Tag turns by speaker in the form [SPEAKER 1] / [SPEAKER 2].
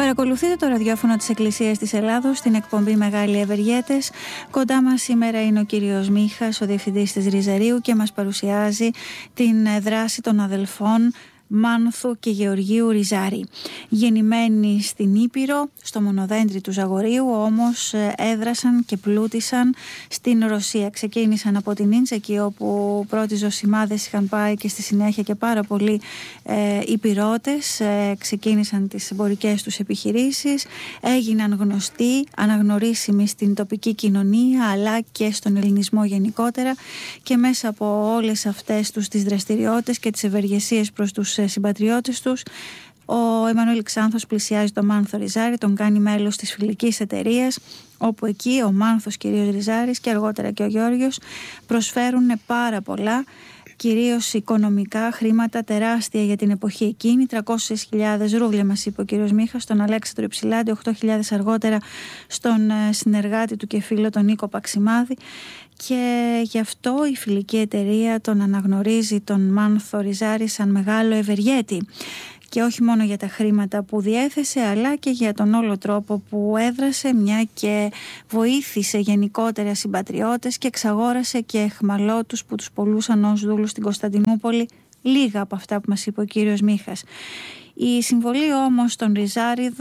[SPEAKER 1] Παρακολουθείτε το ραδιόφωνο της Εκκλησίας της Ελλάδος στην εκπομπή Μεγάλοι Ευεργέτες. Κοντά μας σήμερα είναι ο κύριος Μίχας, ο διευθυντής της Ριζαρίου, και μας παρουσιάζει την δράση των αδελφών Μάνθου και Γεωργίου Ριζάρη. Γεννημένοι στην Ήπειρο, στο μονοδέντρι του Ζαγορείου, όμως έδρασαν και πλούτησαν στην Ρωσία. Ξεκίνησαν από την Ίντζα, εκεί όπου πρώτοι ζωσιμάδες είχαν πάει, και στη συνέχεια και πάρα πολλοί Ήπειρώτες ξεκίνησαν τις εμπορικές τους επιχειρήσεις, έγιναν γνωστοί, αναγνωρίσιμοι στην τοπική κοινωνία αλλά και στον ελληνισμό γενικότερα, και μέσα από όλες αυτές τις δραστηριότητες και τις ευεργεσίες προς τους συμπατριώτες τους, ο Εμμανουήλ Ξάνθος πλησιάζει τον Μάνθο Ριζάρη, τον κάνει μέλος της φιλικής εταιρείας, όπου εκεί ο Μάνθος κυρίως Ριζάρης και αργότερα και ο Γιώργος προσφέρουν πάρα πολλά, κυρίως οικονομικά, χρήματα τεράστια για την εποχή εκείνη. 300.000 ρούβλια μας είπε ο κύριος Μίχας στον Αλέξανδρο Υψηλάντη, 8.000 αργότερα στον συνεργάτη του και φίλο τον Νίκο Παξιμάδη, και γι' αυτό η φιλική εταιρεία τον αναγνωρίζει τον Μάνθο Ριζάρη σαν μεγάλο ευεργέτη. Και όχι μόνο για τα χρήματα που διέθεσε, αλλά και για τον όλο τρόπο που έδρασε, μια και βοήθησε γενικότερα συμπατριώτες και εξαγόρασε και αιχμαλώτους που τους πολλούσαν ως δούλους στην Κωνσταντινούπολη. Λίγα από αυτά που μας είπε ο κύριος Μίχας. Η συμβολή όμως των Ριζάρη